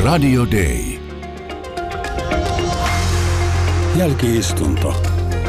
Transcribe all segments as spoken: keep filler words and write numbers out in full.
Radio Day. Jälki-istunto.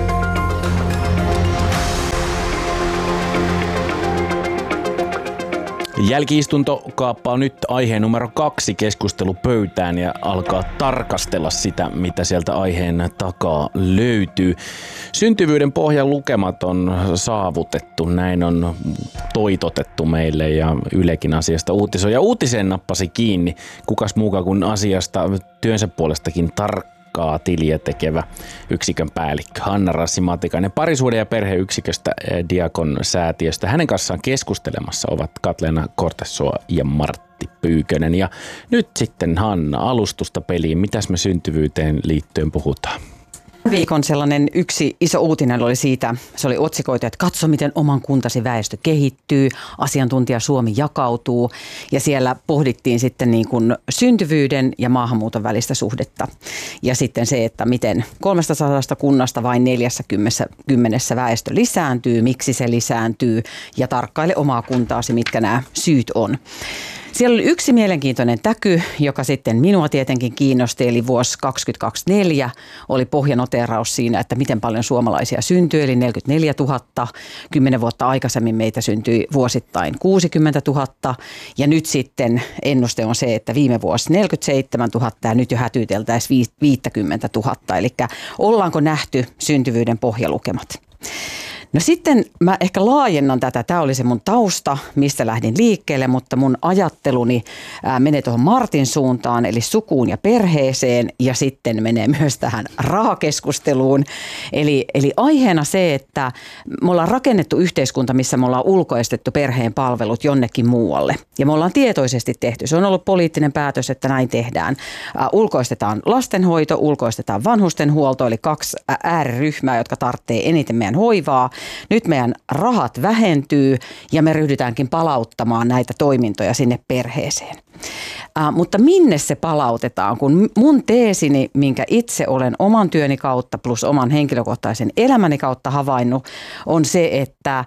Jälki-istunto kaappaa nyt aiheen numero kaksi keskustelupöytään ja alkaa tarkastella sitä, mitä sieltä aiheen takaa löytyy. Syntyvyyden pohjan lukemat on saavutettu, näin on toitotettu meille ja Ylekin asiasta uutisoi. Ja uutiseen nappasi kiinni kukas muukaan kuin asiasta työnsä puolestakin tarkkaan tiliä tekevä yksikön päällikkö Hanna Rassi-Matikainen parisuuden ja perheyksiköstä Diakon säätiöstä. Hänen kanssaan keskustelemassa ovat Katleena Kortesoa ja Martti Pyykönen. Ja nyt sitten Hanna, alustusta peliin. Mitäs me syntyvyyteen liittyen puhutaan? Viikon sellainen yksi iso uutinen oli siitä, se oli otsikoitu, että katso miten oman kuntasi väestö kehittyy, asiantuntija Suomi jakautuu ja siellä pohdittiin sitten niin kuin syntyvyyden ja maahanmuuton välistä suhdetta. Ja sitten se, että miten kolmestasadasta kunnasta vain neljässäkymmenessä väestö lisääntyy, miksi se lisääntyy ja tarkkaile omaa kuntaasi, mitkä nämä syyt on. Siellä oli yksi mielenkiintoinen täky, joka sitten minua tietenkin kiinnosti, eli vuosi kaksituhattakaksikymmentäneljä oli pohjanoteeraus siinä, että miten paljon suomalaisia syntyy, eli neljäkymmentäneljätuhatta. Kymmenen vuotta aikaisemmin meitä syntyi vuosittain kuusikymmentätuhatta, ja nyt sitten ennuste on se, että viime vuosi neljäkymmentäseitsemäntuhatta ja nyt jo hätyyteltäisiin viisikymmentätuhatta, eli ollaanko nähty syntyvyyden pohjalukemat? No sitten mä ehkä laajennan tätä. Tämä oli se mun tausta, mistä lähdin liikkeelle, mutta mun ajatteluni ää, menee tuohon Martin suuntaan, eli sukuun ja perheeseen, ja sitten menee myös tähän rahakeskusteluun. Eli, eli aiheena se, että me ollaan rakennettu yhteiskunta, missä me ollaan ulkoistettu perheen palvelut jonnekin muualle. Ja me ollaan tietoisesti tehty. Se on ollut poliittinen päätös, että näin tehdään. Ää, ulkoistetaan lastenhoito, ulkoistetaan vanhustenhuolto, eli kaksi ääriryhmää, jotka tarvitsee eniten meidän hoivaa. Nyt meidän rahat vähentyy ja me ryhdytäänkin palauttamaan näitä toimintoja sinne perheeseen. Äh, mutta minne se palautetaan? Kun mun teesini, minkä itse olen oman työni kautta plus oman henkilökohtaisen elämäni kautta havainnut, on se, että äh,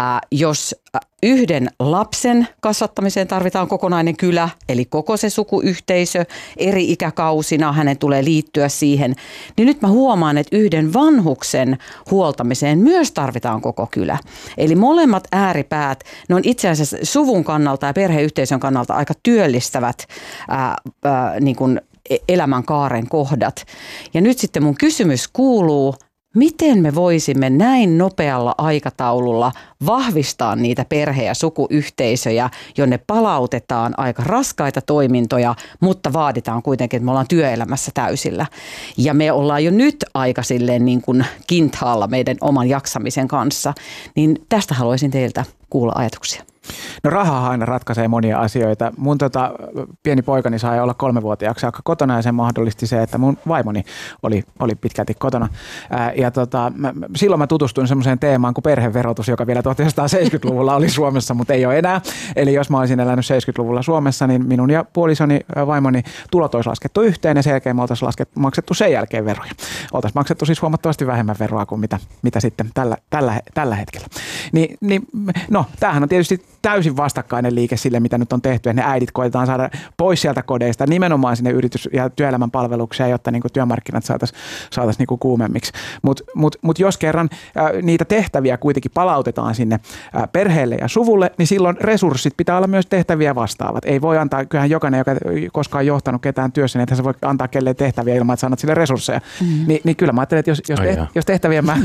jos yhden lapsen kasvattamiseen tarvitaan kokonainen kylä, eli koko se sukuyhteisö eri ikäkausina, hänen tulee liittyä siihen, niin nyt mä huomaan, että yhden vanhuksen huoltamiseen myös tarvitaan koko kylä. Eli molemmat ääripäät, ne on itse asiassa suvun kannalta ja perheyhteisön kannalta aika työllistävät ää, ää, niin kuin elämänkaaren kohdat. Ja nyt sitten mun kysymys kuuluu, miten me voisimme näin nopealla aikataululla vahvistaa niitä perhe- ja sukuyhteisöjä, jonne palautetaan aika raskaita toimintoja, mutta vaaditaan kuitenkin, että me ollaan työelämässä täysillä. Ja me ollaan jo nyt aika silleen niin kuin kintaalla meidän oman jaksamisen kanssa. Niin tästä haluaisin teiltä kuulla ajatuksia. No raha aina ratkaisee monia asioita. Mun tota, pieni poikani sai olla kolmevuotiaaksi aika kotona ja se mahdollisti se, että mun vaimoni oli, oli pitkälti kotona. Ää, ja tota, mä, silloin mä tutustuin semmoiseen teemaan kuin perheverotus, joka vielä tuhatyhdeksänsataaseitsemänkymmentäluvulla oli Suomessa, mutta ei ole enää. Eli jos mä olisin elänyt seitsemänkymmentäluvulla Suomessa, niin minun ja puolisoni vaimoni tulot olisi laskettu yhteen ja sen jälkeen me oltaisiin laskettu, maksettu sen jälkeen veroja. Oltaisiin maksettu siis huomattavasti vähemmän veroa kuin mitä, mitä sitten tällä, tällä, tällä hetkellä. Ni, niin, no, tämähän on tietysti täysin vastakkainen liike sille, mitä nyt on tehty, että ne äidit koitetaan saada pois sieltä kodeista nimenomaan sinne yritys- ja työelämän palvelukseen, jotta niin kuin työmarkkinat saataisiin saatais niin kuin kuumemmiksi. Mutta mut, mut jos kerran ä, niitä tehtäviä kuitenkin palautetaan sinne ä, perheelle ja suvulle, niin silloin resurssit pitää olla myös tehtäviä vastaavat. Ei voi antaa, kyllähän jokainen, joka ei koskaan johtanut ketään työssä, niin että se voi antaa kelleen tehtäviä ilman, että sanot sille resursseja. Mm-hmm. Ni, niin kyllä mä ajattelen, että jos, jos, te, jos tehtävien, määrä,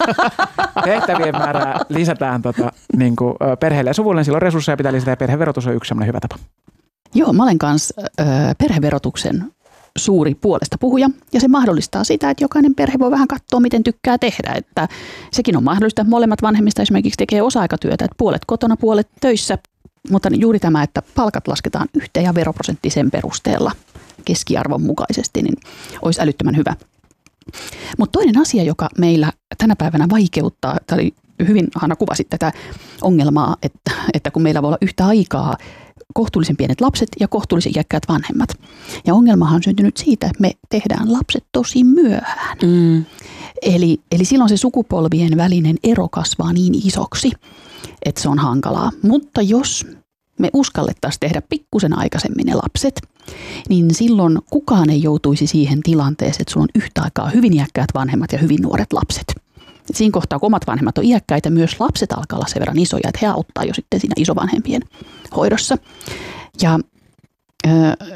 tehtävien määrää lisätään tota, niin kuin, perheelle ja suvulle, niin silloin resursseja pitää lisätä ja perheverotus on yksi sellainen hyvä tapa. Joo, mä olen kanssa äh, perheverotuksen suuri puolesta puhuja ja se mahdollistaa sitä, että jokainen perhe voi vähän katsoa, miten tykkää tehdä. Että sekin on mahdollista, että molemmat vanhemmista esimerkiksi tekee osa-aikatyötä, että puolet kotona, puolet töissä, mutta juuri tämä, että palkat lasketaan yhteen ja veroprosentti sen perusteella keskiarvon mukaisesti, niin olisi älyttömän hyvä. Mutta toinen asia, joka meillä tänä päivänä vaikeuttaa, tämä oli hyvin Hanna kuvasit tätä ongelmaa, että, että kun meillä voi olla yhtä aikaa kohtuullisen pienet lapset ja kohtuullisen iäkkäät vanhemmat. Ja ongelmahan on syntynyt siitä, että me tehdään lapset tosi myöhään. Mm. Eli, eli silloin se sukupolvien välinen ero kasvaa niin isoksi, että se on hankalaa. Mutta jos me uskallettaisiin tehdä pikkusen aikaisemmin ne lapset, niin silloin kukaan ei joutuisi siihen tilanteeseen, että sulla on yhtä aikaa hyvin iäkkäät vanhemmat ja hyvin nuoret lapset. Et siinä kohtaa, kun omat vanhemmat on iäkkäitä, myös lapset alkaa olla sen verran isoja, että he auttaa jo sitten siinä isovanhempien hoidossa. Ja öö,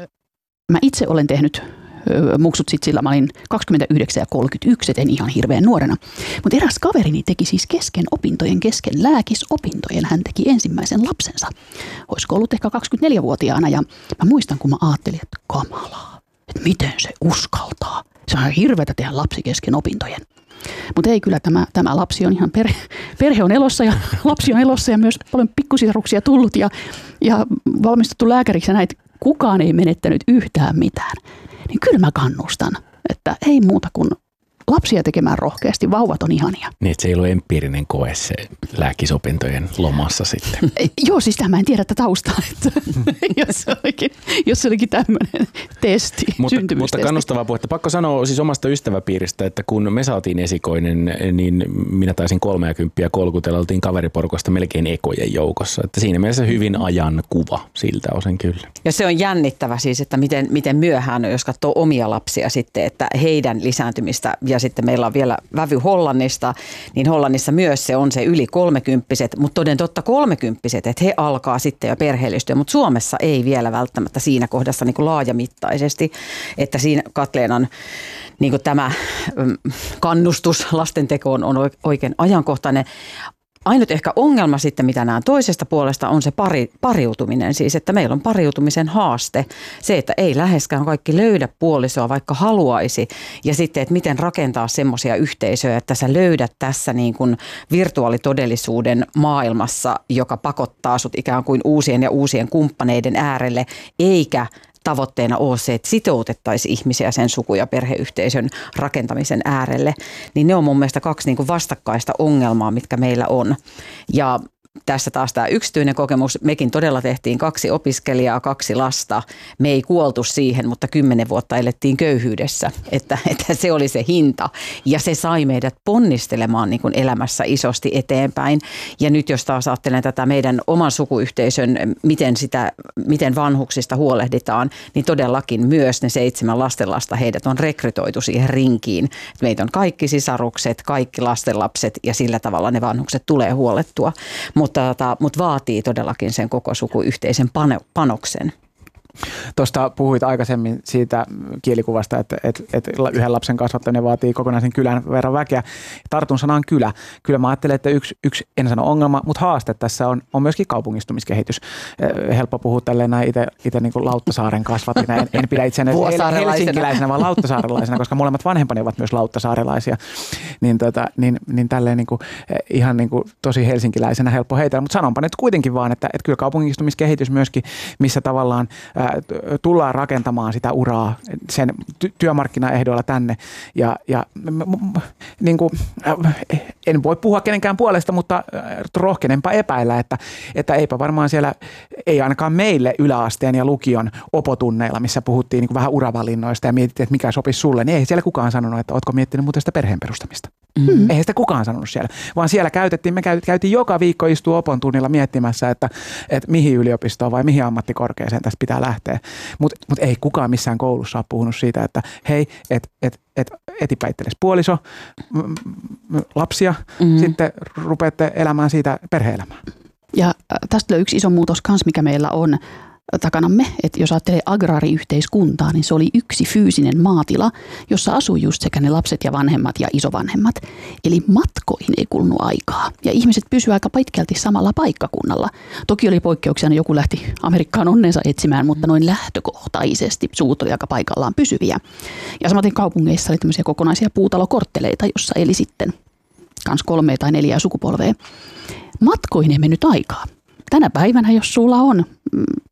mä itse olen tehnyt öö, muksut sit sillä, mä olin kaksikymmentäyhdeksän ja kolmekymmentäyksi, et en ihan hirveän nuorena. Mutta eräs kaverini teki siis kesken opintojen, kesken lääkisopintojen, hän teki ensimmäisen lapsensa. Olisiko ollut ehkä kaksikymmentäneljävuotiaana ja mä muistan, kun mä ajattelin, että kamalaa, että miten se uskaltaa. Se on hirveätä tehdä lapsi kesken opintojen. Mutta ei kyllä, tämä, tämä lapsi on ihan, perhe, perhe on elossa ja lapsi on elossa ja myös paljon pikkusisaruksia tullut ja, ja valmistuttu lääkäriksi ja näitä kukaan ei menettänyt yhtään mitään. Niin kyllä mä kannustan, että ei muuta kuin lapsia tekemään rohkeasti, vauvat on ihania. Niin, että se ei ollut empiirinen koe se lääkisopintojen lomassa sitten. Joo, siis tämä en tiedä tätä taustaa, että jos se olikin, jos se olikin tämmöinen testi, mutta, syntyvyystesti. mutta kannustavaa puhetta. Pakko sanoa siis omasta ystäväpiiristä, että kun me saatiin esikoinen, niin minä taisin kolmeakymppiä kolkutella, oltiin kaveriporukasta melkein ekojen joukossa. Että siinä mielessä hyvin ajan kuva siltä osin kyllä. Ja se on jännittävä siis, että miten, miten myöhään, jos katsoo omia lapsia sitten, että heidän lisääntymistä ja sitten meillä on vielä vävy Hollannista, niin Hollannissa myös se on se yli kolmekymppiset, mutta toden totta kolmekymppiset, että he alkaa sitten jo perheellistyä, mutta Suomessa ei vielä välttämättä siinä kohdassa niin kuin laajamittaisesti, että siinä Katleenan niin kuin tämä kannustus lastentekoon on oikein ajankohtainen. Ainut ehkä ongelma sitten, mitä näen toisesta puolesta, on se pari, pariutuminen. Siis, että meillä on pariutumisen haaste. Se, että ei läheskään kaikki löydä puolisoa, vaikka haluaisi. Ja sitten, että miten rakentaa semmoisia yhteisöjä, että sä löydät tässä niin kuin virtuaalitodellisuuden maailmassa, joka pakottaa sut ikään kuin uusien ja uusien kumppaneiden äärelle, eikä tavoitteena ole se, että sitoutettaisiin ihmisiä sen suku- ja perheyhteisön rakentamisen äärelle, niin ne on mun mielestä kaksi niin kuin vastakkaista ongelmaa, mitkä meillä on. Ja tässä taas tämä yksityinen kokemus. Mekin todella tehtiin kaksi opiskelijaa, kaksi lasta. Me ei kuoltu siihen, mutta kymmenen vuotta elettiin köyhyydessä, että, että se oli se hinta. Ja se sai meidät ponnistelemaan niin kuin elämässä isosti eteenpäin. Ja nyt jos taas ajattelen tätä meidän oman sukuyhteisön, miten, sitä, miten vanhuksista huolehditaan, niin todellakin myös ne seitsemän lastenlasta, heidät on rekrytoitu siihen rinkiin. Meitä on kaikki sisarukset, kaikki lastenlapset ja sillä tavalla ne vanhukset tulee huolettua. Mutta, mutta vaatii todellakin sen koko sukuyhteisen panoksen. Tuosta puhuit aikaisemmin siitä kielikuvasta, että, että, että yhden lapsen kasvattaminen vaatii kokonaisen kylän verran väkeä. Tartun sanaan kylä. Kyllä mä ajattelen, että yksi, yksi en sano ongelma, mutta haaste tässä on, on myöskin kaupungistumiskehitys. Helppo puhua tälleen näin itse, itse niin kuin Lauttasaaren kasvattina. En, en pidä itseäni helsinkiläisenä, vaan lauttasaarelaisena, koska molemmat vanhempani ovat myös lauttasaarelaisia. Niin, tota, niin, niin tälleen niin kuin, ihan niin kuin tosi helsinkiläisenä helppo heitellä. Mutta sanonpa nyt kuitenkin vaan, että, että kyllä kaupungistumiskehitys myöskin, missä tavallaan tullaan rakentamaan sitä uraa sen ty- työmarkkinaehdoilla tänne ja, ja m- m- niin kuin, en voi puhua kenenkään puolesta, mutta rohkenenpa epäillä, että, että eipä varmaan siellä, ei ainakaan meille yläasteen ja lukion opotunneilla, missä puhuttiin niin kuin vähän uravalinnoista ja mietittiin, että mikä sopisi sulle, niin ei siellä kukaan sanonut, että ootko miettinyt muuten sitä perheen perustamista. Mm-hmm. Eihän sitä kukaan sanonut siellä, vaan siellä käytettiin, me käytiin joka viikko istua opon tunnilla miettimässä, että, että mihin yliopistoon vai mihin ammattikorkeaseen tästä pitää lähteä. Mutta mut ei kukaan missään koulussa ole puhunut siitä, että hei, että et, et, etipä itsellesi puoliso, m- m- lapsia, mm-hmm. sitten rupeatte elämään siitä perhe-elämää. Ja tästä yksi iso muutos kanssa, mikä meillä on takanamme, että jos ajattelee agraariyhteiskuntaa, niin se oli yksi fyysinen maatila, jossa asui just sekä ne lapset ja vanhemmat ja isovanhemmat. Eli matkoihin ei kulunut aikaa ja ihmiset pysyivät aika pitkälti samalla paikkakunnalla. Toki oli poikkeuksia, että joku lähti Amerikkaan onnensa etsimään, mutta noin lähtökohtaisesti suut oli aika paikallaan pysyviä. Ja samaten kaupungeissa oli tämmöisiä kokonaisia puutalokortteleita, jossa eli sitten kans kolme tai neljää sukupolvea. Matkoihin ei mennyt aikaa. Tänä päivänä, jos sulla on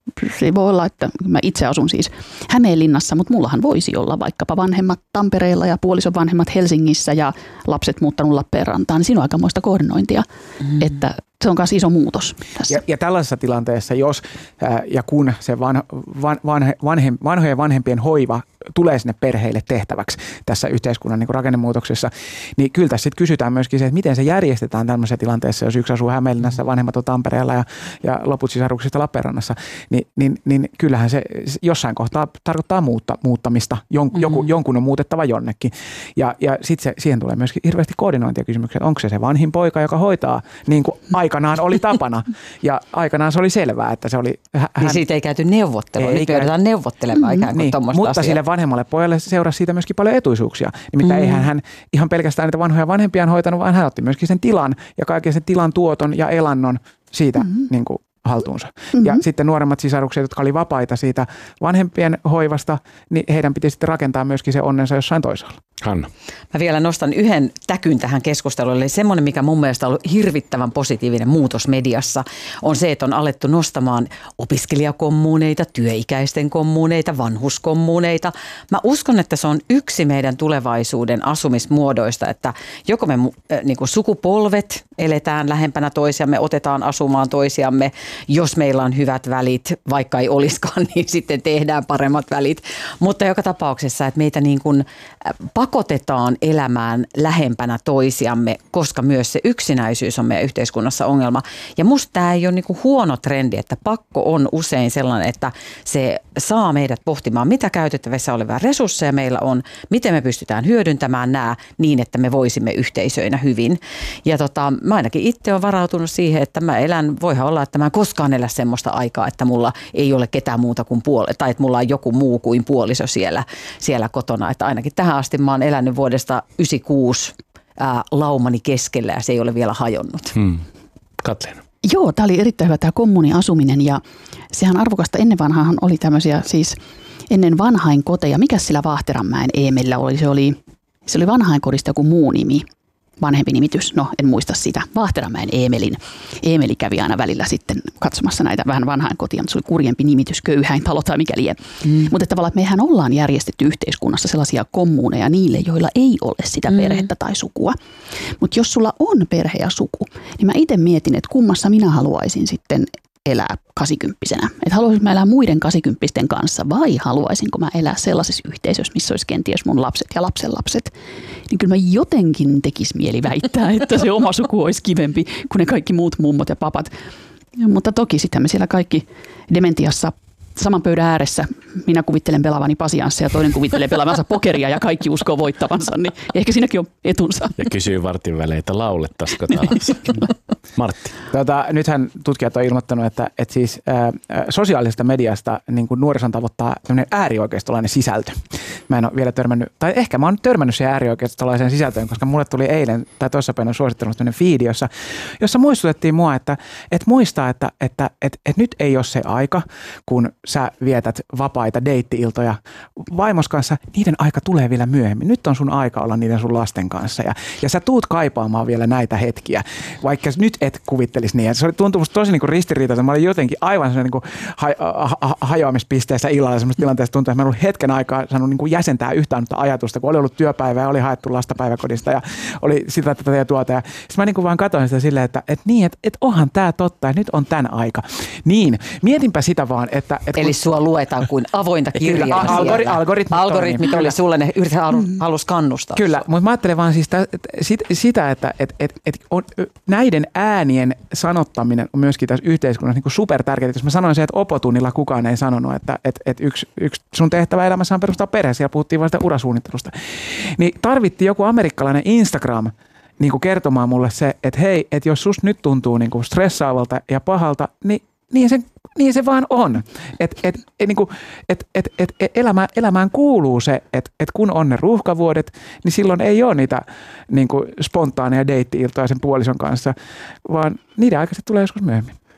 se voi olla, että mä itse asun siis Hämeenlinnassa, mutta mullahan voisi olla vaikkapa vanhemmat Tampereella ja puolison vanhemmat Helsingissä ja lapset muuttanut Lappeenrantaan. Niin siinä on aikamoista koordinointia, mm. että se on myös iso muutos tässä. Ja, ja tällaisessa tilanteessa, jos ää, ja kun se van, van, vanhe, vanhem, vanhojen vanhempien hoiva tulee sinne perheille tehtäväksi tässä yhteiskunnan niin kuin rakennemuutoksessa, niin kyllä tässä sitten kysytään myöskin se, että miten se järjestetään tämmöisessä tilanteessa, jos yksi asuu Hämeenlinnassa, vanhemmat on Tampereella ja, ja loput sisaruksista Lappeenrannassa, niin, niin, niin kyllähän se jossain kohtaa tarkoittaa muutta, muuttamista. Jon, mm-hmm. joku, jonkun on muutettava jonnekin. Ja, ja sitten siihen tulee myöskin hirveästi koordinointia-kysymyksiä, onko se se vanhin poika, joka hoitaa niin kuin aikanaan oli tapana. Ja aikanaan se oli selvää, että se oli... Hän... Niin siitä ei käyty neuvottelua, nyt joudutaan neuvottelemaan ikään kuin niin, tuommoista mutta asiaa. Sille vanhemmalle pojalle seurasi siitä myöskin paljon etuisuuksia. Nimittäin mm. eihän hän ihan pelkästään niitä vanhoja vanhempiaan hoitanut, vaan hän otti myöskin sen tilan ja kaiken sen tilan tuoton ja elannon siitä mm-hmm. niin kuin haltuunsa. Mm-hmm. Ja sitten nuoremmat sisarukset, jotka oli vapaita siitä vanhempien hoivasta, niin heidän piti sitten rakentaa myöskin se onnensa jossain toisaalla. Hanna. Mä vielä nostan yhden täkyn tähän keskusteluun. Eli semmoinen, mikä mun mielestä on ollut hirvittävän positiivinen muutos mediassa, on se, että on alettu nostamaan opiskelijakommuuneita, työikäisten kommuuneita, vanhuskommuuneita. Mä uskon, että se on yksi meidän tulevaisuuden asumismuodoista, että joko me äh, niin kuin sukupolvet eletään lähempänä toisiamme, otetaan asumaan toisiamme, jos meillä on hyvät välit, vaikka ei olisikaan, niin sitten tehdään paremmat välit. Mutta joka tapauksessa, että meitä niin kuin pakotetaan elämään lähempänä toisiamme, koska myös se yksinäisyys on meidän yhteiskunnassa ongelma. Ja musta tämä ei ole niin kuin huono trendi, että pakko on usein sellainen, että se saa meidät pohtimaan, mitä käytettävissä olevia resursseja meillä on, miten me pystytään hyödyntämään nämä niin, että me voisimme yhteisöinä hyvin. Ja tota, mä ainakin itse olen varautunut siihen, että mä elän, voihan olla, että mä en koskaan elä semmoista aikaa, että mulla ei ole ketään muuta kuin puoli, tai että mulla on joku muu kuin puoliso siellä, siellä kotona. Että ainakin tähän asti mä oon elänyt vuodesta yhdeksänkymmentäkuusi ää, laumani keskellä ja se ei ole vielä hajonnut. Hmm. Katleena. Joo, tämä oli erittäin hyvä tämä kommuniasuminen ja sehän arvokasta. Ennen vanhaan oli tämmöisiä siis ennen vanhainkoteja. Mikäs sillä Vaahteranmäen Eemelillä oli? Se oli, se oli vanhainkodista joku muu nimi. Vanhempi nimitys, no en muista sitä, Vaahteranmäen Eemelin. Eemeli kävi aina välillä sitten katsomassa näitä vähän vanhainkotia, mutta se oli kurjempi nimitys, Köyhäintalo tai mikä lie. Mm. Mutta tavallaan, että mehän ollaan järjestetty yhteiskunnassa sellaisia kommuuneja niille, joilla ei ole sitä perhettä tai sukua. Mutta jos sulla on perhe ja suku, niin mä itse mietin, että kummassa minä haluaisin sitten elää kasikymppisenä. Että haluaisinko mä elää muiden kasikymppisten kanssa vai haluaisinko mä elää sellaisessa yhteisössä, missä olisi kenties mun lapset ja lapsenlapset. Niin kyllä mä jotenkin tekis mieli väittää, että se oma suku olisi kivempi kuin ne kaikki muut mummot ja papat. Ja, mutta toki sitten me siellä kaikki dementiassa saman pöydän ääressä. Minä kuvittelen pelaavani pasianssia ja toinen kuvittelee pelaavansa pokeria ja kaikki uskoo voittavansa. Niin ehkä siinäkin on etunsa. Ja kysyy vartin välein, että laulettaisiko täällä. Martti. Tota, nythän tutkijat on ilmoittanut, että, että siis ää, sosiaalisesta mediasta niin kuin nuorison tavoittaa tämmöinen äärioikeistolainen sisältö. Mä en ole vielä törmännyt, tai ehkä mä oon törmännyt siihen äärioikeistolaiseen sisältöön, koska mulle tuli eilen tai toissapäivänä suosittanut tämmöinen fiidi, jossa, jossa muistutettiin mua, että, että muistaa, että, että, että, että nyt ei ole se aika, kun sä vietät vapaita deitti-iltoja vaimos kanssa, niiden aika tulee vielä myöhemmin. Nyt on sun aika olla niiden sun lasten kanssa ja, ja sä tuut kaipaamaan vielä näitä hetkiä, vaikka nyt et kuvittelisi niin. Se tuntui musta tosi niin kuin ristiriitaista. Mä olin jotenkin aivan sellainen niin kuin ha- ha- hajoamispisteessä illalla semmoista tilanteesta tuntuu, että mä en ollut hetken aikaa saanut niin kuin jäsentää yhtään ajatusta, kun oli ollut työpäivä ja oli haettu lasta päiväkodista ja oli sitä tätä ja tuota. Ja sitten mä niin kuin vaan katsoin sitä silleen, että, että niin, että, että onhan tää totta, että nyt on tän aika. Niin, mietinpä sitä vaan, että... että Eli kun... sua luetaan kuin avointa kirjaa. Kyllä, algori- algoritmit, algoritmit oli sulle, ne yritetään halus kannustaa. Kyllä, mutta mä ajattelen vaan siis sitä, sitä että et, et, et on, näiden äänien sanottaminen on myöskin tässä yhteiskunnassa niin kuin supertärkeää. Jos mä sanoin se, että opotunnilla kukaan ei sanonut, että et, et yksi, yksi sun tehtävä elämässä on perustaa perhe, siellä puhuttiin vain sitä urasuunnittelusta, niin tarvittiin joku amerikkalainen Instagram niin kuin kertomaan mulle se, että hei, että jos susta nyt tuntuu niin kuin stressaavalta ja pahalta, niin Niin se, niin se vaan on. Et, et, et, niin kuin, et, et, et, et elämä, elämään kuuluu se, että et kun on ne ruuhkavuodet, niin silloin ei ole niitä niin kuin spontaaneja deitti-iltoja sen puolison kanssa, vaan niiden aikaiset tulee joskus myöhemmin.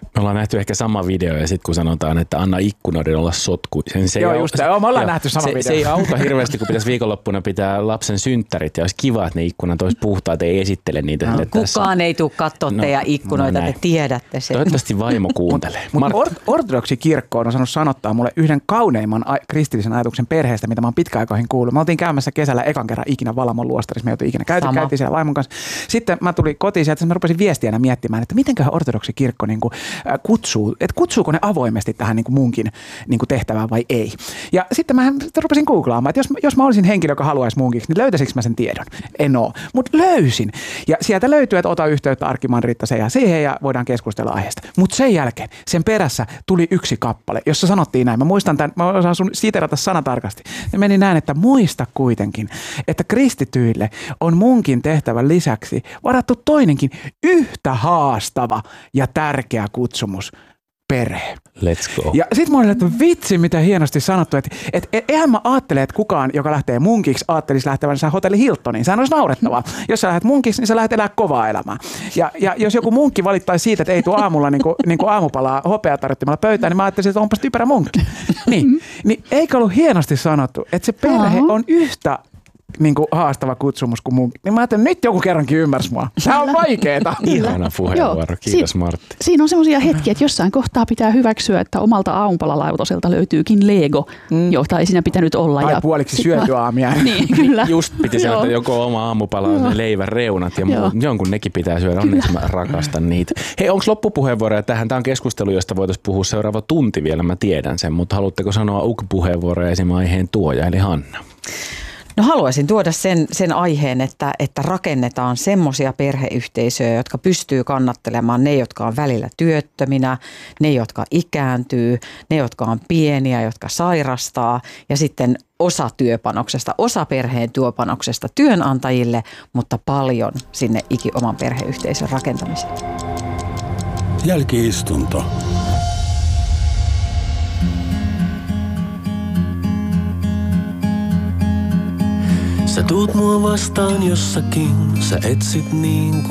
Me ollaan nähty ehkä sama video ja sitten kun sanotaan, että anna ikkunoiden olla sotku. Sen se Joo, ei just se, joo, me ollaan joo, nähty sama se, video. Se ei auta hirveästi, kun pitäisi viikonloppuna pitää lapsen synttärit ja olisi kiva, että ne ikkunat olisi puhtaat, ei esittele niitä. No, kukaan tässä ei tule katsoa no, teidän ikkunoita, no te tiedätte sen. Toivottavasti vaimo kuuntelee. Mutta mut or- ortodoksi kirkko on osannut sanottaa mulle yhden kauneimman a- kristillisen ajatuksen perheestä, mitä mä oon pitkäaikoihin kuullut. Me oltiin käymässä kesällä ekan kerran ikinä Valamon luostarissa, me ei oltu ikinä käyty, käytiin siellä vaimon kanssa. Sitten mä tulin kotiin sieltä, mä rupesin viestiänä miettimään, että mitenköhän ortodoksi kirkko niin kuin, äh, kutsuu, että kutsuuko ne avoimesti tähän niin kuin munkin niin kuin tehtävään vai ei. Ja sitten mä rupesin googlaamaan, että jos, jos mä olisin henkilö, joka haluaisi munkiksi, niin löytäisikö mä sen tiedon? En oo, mutta löysin. Ja sieltä löytyy, että ota yhteyttä arkkimaan Riittaseen ja siihen ja voidaan keskustella aiheesta. Mutta sen jälkeen, sen perässä tuli yksi kappale, jossa sanottiin näin. Mä muistan tämän, mä osaan sun siterata sanatarkasti. Ja meni näin, että muista kuitenkin, että kristityille on munkin tehtävän lisäksi varattu toinenkin yhtä haastava ja tärkeä kutsumus. Perhe. Let's go. Ja sit mä olin, että vitsi, mitä hienosti sanottu, että et, et, eihän mä ajattele, että kukaan, joka lähtee munkiksi, ajattelisi lähtevänsä hotelli Hiltoniin. Sehän olisi naurettavaa. Jos sä lähdet munkiksi, niin sä lähdet elää kovaa elämää. Ja, ja jos joku munkki valittaisi siitä, että ei tule aamulla niin kuin, niin kuin aamupalaa hopeatarjottimella pöytään, niin mä ajattelisin, että onpas typerä munkki. Niin, niin eikö ollut hienosti sanottu, että se perhe on yhtä niin kuin haastava kutsumus kuin mun. Niin mä ajattelin, nyt joku kerrankin ymmärsi mua. Tämä on vaikeeta. Ihana puheenvuoro. Kiitos si- Martti. Siinä on semmoisia hetkiä, että jossain kohtaa pitää hyväksyä, että omalta aamupalalautoselta löytyykin Lego, mm. jota ei siinä pitänyt olla. Tai ja puoliksi syöty aamia. Niin, kyllä. Just piti sanoa, että joko oma aamupala on ne leivän reunat ja muu. Jonkun nekin pitää syödä. Onneksi mä rakastan niitä. Hei, onko loppupuheenvuoroja tähän? Tämä on keskustelu, josta voitaisiin puhua seuraava tunti vielä. Mä tiedän sen, mutta haluatteko sanoa U K-puheenvuoroja esimerkiksi aiheen tuoja, eli Hanna? No haluaisin tuoda sen, sen aiheen, että, että rakennetaan semmoisia perheyhteisöjä, jotka pystyy kannattelemaan ne, jotka on välillä työttöminä, ne, jotka ikääntyy, ne, jotka on pieniä, jotka sairastaa ja sitten osa työpanoksesta, osa perheen työpanoksesta työnantajille, mutta paljon sinne iki oman perheyhteisön rakentamiseen. Jälki-istunto. Sä tuut mua vastaan jossakin, sä etsit niin kuin